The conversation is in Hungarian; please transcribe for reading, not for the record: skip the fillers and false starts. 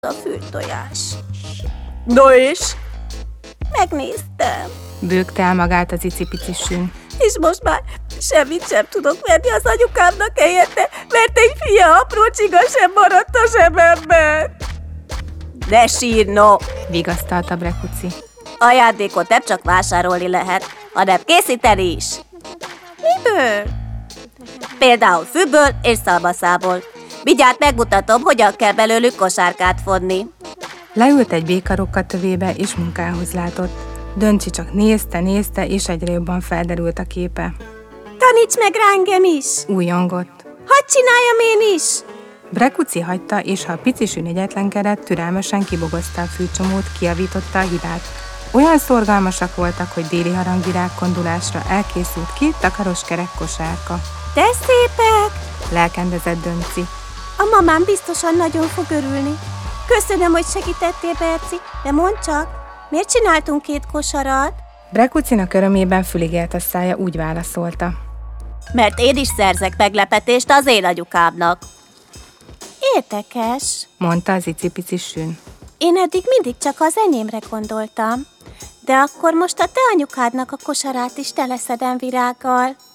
a fültojás. No és? Megnéztem. Bőgte el magát az icipici Sün. És most már semmit sem tudok venni az anyukámnak helyette, mert egy fia apró csiga sem maradt a zsebemben. Ne sírj, no! Vigasztalta Brekuci. Ajándékot nem csak vásárolni lehet, hanem készíteni is. Miből? Például fűből és szalmaszából. Mindjárt megmutatom, hogyan kell belőlük kosárkát fonni. Leült egy békarokka tövébe, és munkához látott. Döncsi csak nézte, és egyre jobban felderült a képe. Taníts meg rá engem is! Újongott. Hadd csináljam én is! Brekuci hagyta, és ha a pici Sün egyetlenkedett, türelmesen kibogozta a fűcsomót, kijavította a hibát. Olyan szorgalmasak voltak, hogy déli harangvirág kondulásra elkészült 2 takaros kerek kosárka. De szépek! Lelkendezett Dönci. A mamám biztosan nagyon fog örülni. Köszönöm, hogy segítettél, Berci, de mondd csak, miért csináltunk 2 kosarat? Brekucinak örömében fülig élt a szája, úgy válaszolta. Mert én is szerzek meglepetést az én anyukámnak. Érdekes. Mondta az icipici Sün. Én eddig mindig csak az enyémre gondoltam. De akkor most a te anyukádnak a kosarát is teleszedem virággal.